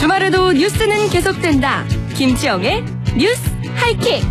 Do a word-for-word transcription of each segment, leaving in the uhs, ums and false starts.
주말에도 뉴스는 계속된다. 김치영의 뉴스 하이킥.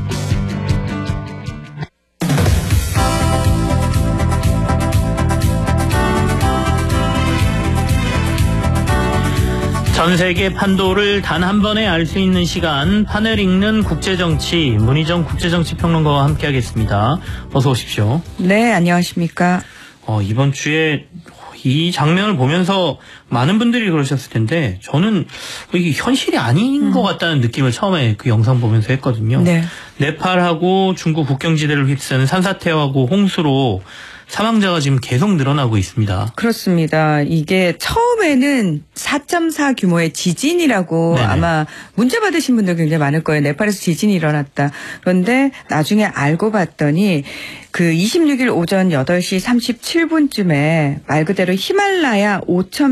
전 세계 판도를 단 한 번에 알 수 있는 시간, 판을 읽는 국제정치, 문희정 국제정치평론가와 함께하겠습니다. 어서 오십시오. 네, 안녕하십니까. 어, 이번 주에 이 장면을 보면서 많은 분들이 그러셨을 텐데 저는 이게 현실이 아닌 음. 것 같다는 느낌을 처음에 그 영상 보면서 했거든요. 네. 네팔하고 중국 국경지대를 휩쓰는 산사태하고 홍수로 사망자가 지금 계속 늘어나고 있습니다. 그렇습니다. 이게 처음에는 사 점 사 규모의 지진이라고 네네. 아마 문자 받으신 분들 굉장히 많을 거예요. 네팔에서 지진이 일어났다. 그런데 나중에 알고 봤더니 그 이십육 일 오전 여덟 시 삼십칠 분쯤에 말 그대로 히말라야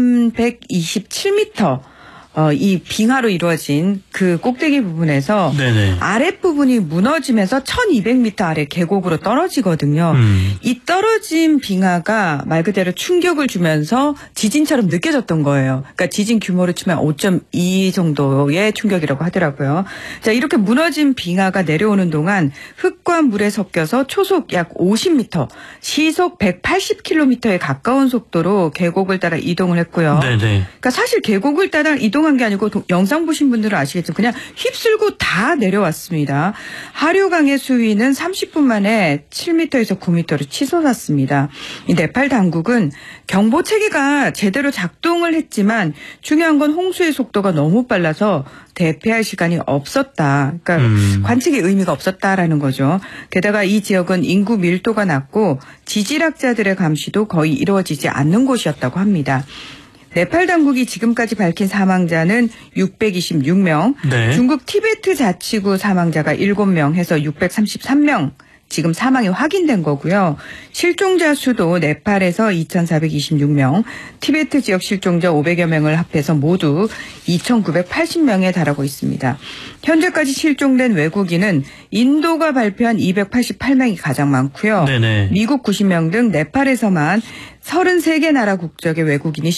오천백이십칠 미터 어, 이 빙하로 이루어진 그 꼭대기 부분에서 네네. 아랫부분이 무너지면서 천이백 미터 아래 계곡으로 떨어지거든요. 음. 이 떨어진 빙하가 말 그대로 충격을 주면서 지진처럼 느껴졌던 거예요. 그러니까 지진 규모로 치면 오 점 이 정도의 충격이라고 하더라고요. 자, 이렇게 무너진 빙하가 내려오는 동안 흙과 물에 섞여서 초속 약 오십 미터, 시속 백팔십 킬로미터에 가까운 속도로 계곡을 따라 이동을 했고요. 네네. 그러니까 사실 계곡을 따라 이동 한 게 아니고 도, 영상 보신 분들은 아시겠지만 그냥 휩쓸고 다 내려왔습니다. 하류강의 수위는 삼십 분 만에 칠 미터에서 구 미터로 치솟았습니다. 이 네팔 당국은 경보 체계가 제대로 작동을 했지만 중요한 건 홍수의 속도가 너무 빨라서 대피할 시간이 없었다. 그러니까 음. 관측의 의미가 없었다라는 거죠. 게다가 이 지역은 인구 밀도가 낮고 지질학자들의 감시도 거의 이루어지지 않는 곳이었다고 합니다. 네팔 당국이 지금까지 밝힌 사망자는 육백이십육 명, 네. 중국 티베트 자치구 사망자가 일곱 명 해서 육백삼십삼 명 지금 사망이 확인된 거고요. 실종자 수도 네팔에서 이천사백이십육 명, 티베트 지역 실종자 오백여 명을 합해서 모두 이천구백팔십 명에 달하고 있습니다. 현재까지 실종된 외국인은 인도가 발표한 이백팔십팔 명이 가장 많고요. 네네. 미국 구십 명 등 네팔에서만 서른세 개 나라 국적의 외국인이